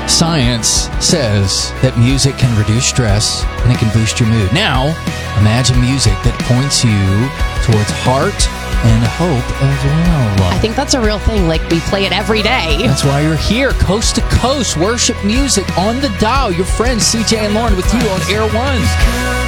Science says that music can reduce stress and it can boost your mood. Now, imagine music that points you towards heart and hope as well. I think that's a real thing. Like, we play it every day. That's why you're here, coast to coast, worship music on the dial. Your friends CJ and Lauren with you on Air One.